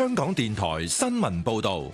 香港電台新聞報道。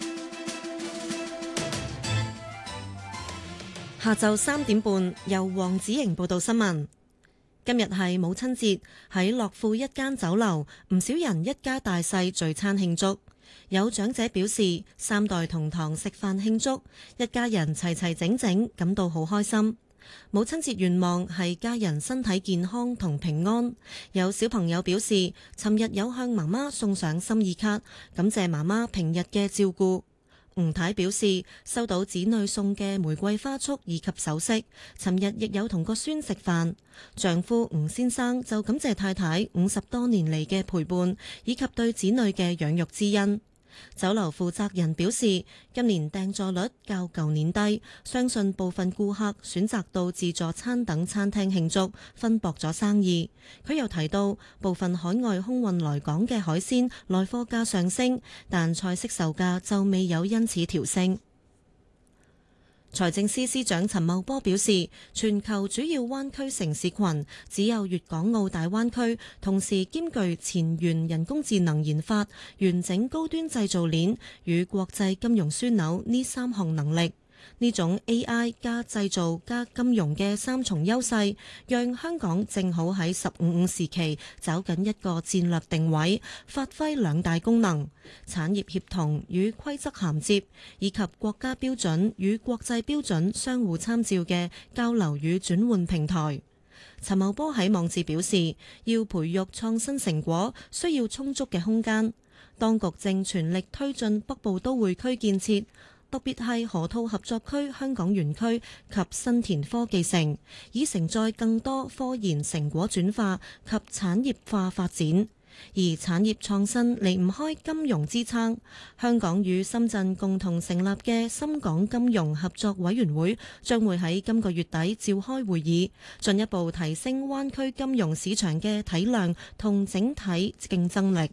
下晝3點半，由黃子瑩報道新聞。今日係母親節，喺樂富一間酒樓，唔少人一家大細聚餐慶祝。有長者表示，3代同堂食飯慶祝，一家人齊齊整整，感到好開心。母親節願望係家人身體健康同平安。有小朋友表示，尋日有向媽媽送上心意卡，感謝媽媽平日嘅照顧。吳太表示，收到子女送嘅玫瑰花束以及首飾，尋日亦有同個孫食飯。丈夫吳先生就感謝太太50多年嚟嘅陪伴，以及對子女嘅養育之恩。酒樓負責人表示，今年訂座率較舊年低，相信部分顧客選擇到自助餐等餐廳慶祝，分薄咗生意。佢又提到，部分海外空運來港嘅海鮮來貨價上升，但菜式售價就未有因此調升。財政司司長陳茂波表示，全球主要灣區城市群只有粵港澳大灣區同時兼具前沿人工智能研發、完整高端製造鏈與國際金融樞紐呢3項能力。呢種 AI 加製造加金融嘅3重優勢，讓香港正好喺15時期找緊一個戰略定位，發揮2大功能：產業協同與規則銜接，以及國家標準與國際標準相互參照嘅交流與轉換平台。陳茂波喺網誌表示，要培育創新成果，需要充足嘅空間。當局正全力推進北部都會區建設，特別係河套合作區香港園區及新田科技城，以承載更多科研成果轉化及產業化發展。而產業創新離唔開金融支撐，香港與深圳共同成立嘅深港金融合作委員會將會喺今個月底召開會議，進一步提升灣區金融市場嘅體量同整體競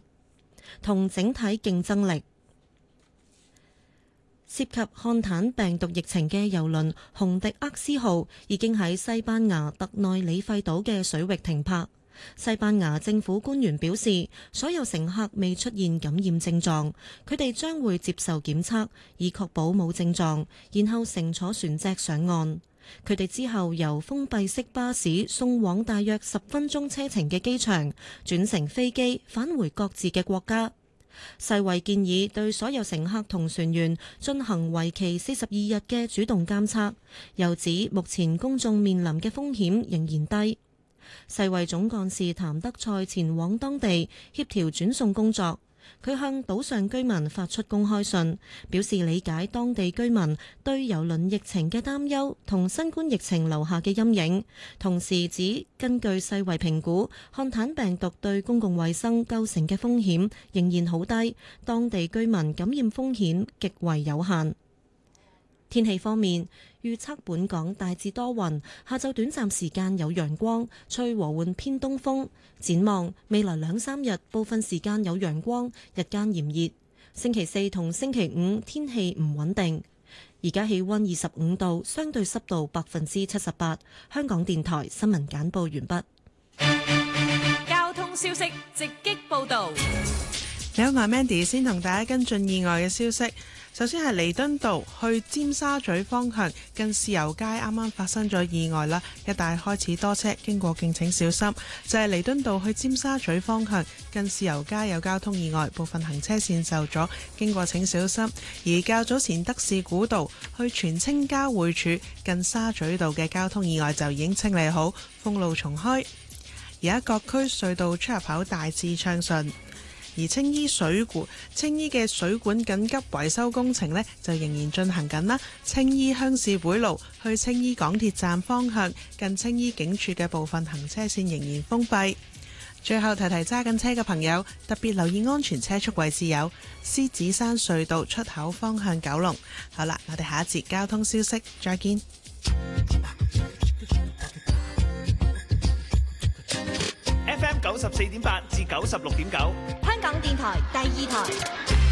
爭力。涉及漢坦病毒疫情嘅郵輪洪迪厄斯號已經喺西班牙特內里費島嘅水域停泊。西班牙政府官員表示，所有乘客未出現感染症狀，佢哋將會接受檢測，以確保冇症狀，然後乘坐船隻上岸。佢哋之後由封閉式巴士送往大約10分鐘車程嘅機場，轉乘飛機返回各自嘅國家。世衛建議對所有乘客同船員進行為期42日嘅主動監測，又指目前公眾面臨嘅風險仍然低。世衛總幹事譚德塞前往當地協調轉送工作，佢向島上居民發出公開信，表示理解當地居民對郵輪疫情嘅擔憂同新冠疫情留下嘅陰影，同時指根據世衛評估，漢坦病毒對公共衛生構成嘅風險仍然好低，當地居民感染風險極為有限。天氣方面，預測本港大致多雲，下晝短暫時間有陽光，吹和緩偏東風。展望未來2-3日，部分時間有陽光，日間炎熱。星期4同星期5天氣唔穩定。而家氣溫25度，相對濕度78%。香港電台新聞簡報完畢。 交通消息直擊報道。 你好，我係 Mandy， 先同大家跟進意外嘅消息。首先係彌敦道去尖沙咀方向近豉油街啱啱發生咗意外啦，一帶開始多車，經過敬請小心。就係彌敦道去尖沙咀方向近豉油街有交通意外，部分行車線受阻，經過請小心。而較早前德士古道去荃青交匯處近沙咀道嘅交通意外就已經清理好，封路重開。而家各區隧道出入口大致暢順。而青衣嘅水管緊急維修工程呢，就仍然進行緊啦。青衣鄉事會路去青衣港鐵站方向近青衣警署嘅部分行車線仍然封閉。最後提提揸緊車嘅朋友，特別留意安全車速位置有獅子山隧道出口方向九龍。好啦，我哋下一節交通消息再見。 FM 94.8至96.9， 香港電台第2台。